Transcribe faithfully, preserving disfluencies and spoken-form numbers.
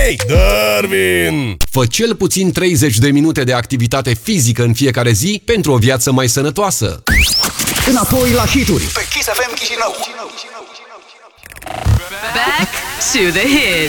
Hei, Darwin! Fă cel puțin treizeci de minute de activitate fizică în fiecare zi pentru o viață mai sănătoasă. Înapoi la hituri Pe Kiss F M Chișinău. Back to the hits.